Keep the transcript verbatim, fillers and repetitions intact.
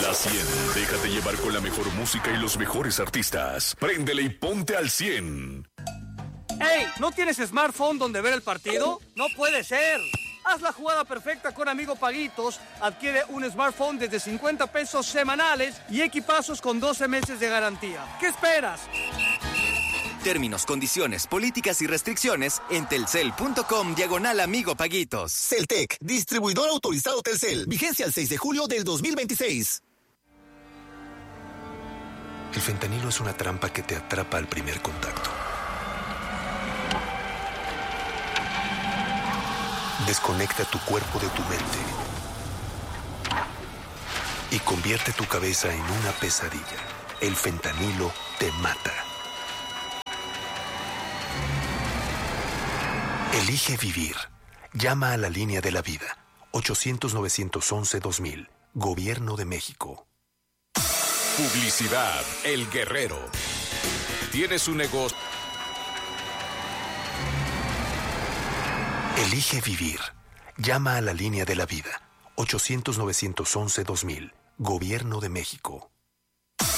la cien. Déjate llevar con la mejor música y los mejores artistas. Préndele y ponte al cien. ¡Ey! ¿No tienes smartphone donde ver el partido? ¡No puede ser! Haz la jugada perfecta con Amigo Paguitos. Adquiere un smartphone desde cincuenta pesos semanales y equipazos con doce meses de garantía. ¿Qué esperas? Términos, condiciones, políticas y restricciones en telcel.com diagonal Amigo Paguitos. Celtec, distribuidor autorizado Telcel. Vigencia el seis de julio del dos mil veintiséis. El fentanilo es una trampa que te atrapa al primer contacto. Desconecta tu cuerpo de tu mente y convierte tu cabeza en una pesadilla. El fentanilo te mata. Elige vivir. Llama a la línea de la vida. ochocientos, novecientos once, dos mil. Gobierno de México. Publicidad El Guerrero. Tienes un negocio. Elige vivir. Llama a la línea de la vida. ochocientos, novecientos once, dos mil. Gobierno de México.